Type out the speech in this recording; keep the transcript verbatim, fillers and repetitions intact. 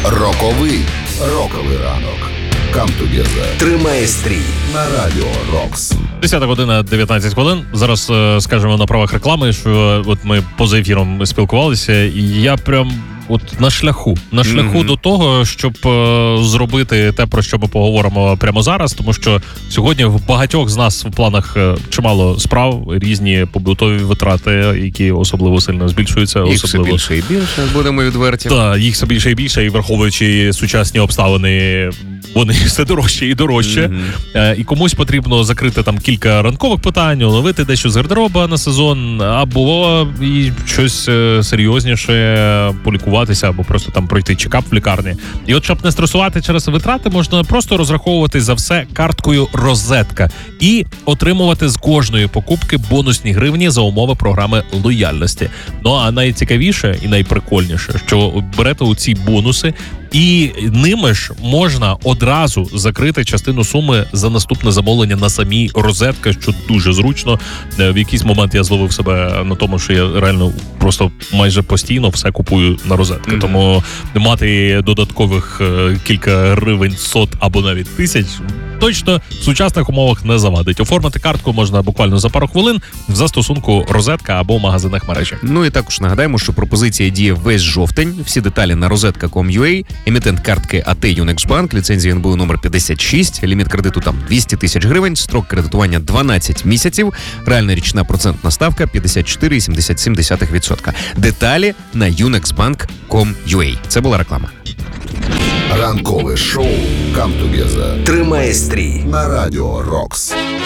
Роковий роковий ранок. Come together. Тримає стрій на радіо Рокс. десята година дев'ятнадцять хвилин. Зараз е, скажемо на правах реклами, що от ми поза ефіром спілкувалися, і я прям от на шляху, на шляху mm-hmm. до того, щоб е, зробити те, про що ми поговоримо прямо зараз, тому що сьогодні в багатьох з нас в планах е, чимало справ, різні побутові витрати, які особливо сильно збільшуються. Їх особливо все більше і більше, будемо відверті. Так, їх все більше і більше, і враховуючи сучасні обставини, вони все дорожче і дорожче. Mm-hmm. Е, і комусь потрібно закрити там кілька ранкових питань, оновити дещо з гардероба на сезон, або і щось е, серйозніше полікуватися, або просто там пройти чекап в лікарні. І от, щоб не стресувати через витрати, можна просто розраховувати за все карткою «Розетка» і отримувати з кожної покупки бонусні гривні за умови програми лояльності. Ну, а найцікавіше і найприкольніше, що берете у ці бонуси, і ними ж можна одразу закрити частину суми за наступне замовлення на самій «Розетка», що дуже зручно. В якийсь момент я зловив себе на тому, що я реально просто майже постійно все купую на «Розетка». Mm-hmm. Тому мати додаткових кілька гривень, сот або навіть тисяч точно в сучасних умовах не завадить. Оформити картку можна буквально за пару хвилин в застосунку «Розетка» або в магазинах мережі. Ну і також нагадаємо, що пропозиція діє весь жовтень. Всі деталі на розетка крапка ком крапка ю а. Емітент картки АТ «Юнекс-Банк», ліцензія ен бе у номер п'ятдесят шість, ліміт кредиту там двісті тисяч гривень, строк кредитування дванадцять місяців, реальна річна процентна ставка п'ятдесят чотири цілих сімдесят сім відсотка. Деталі на юнекс-банк крапка ком крапка ю а. Це була реклама. Ранкове шоу «Come together» тримає стрій на радіо Рокс.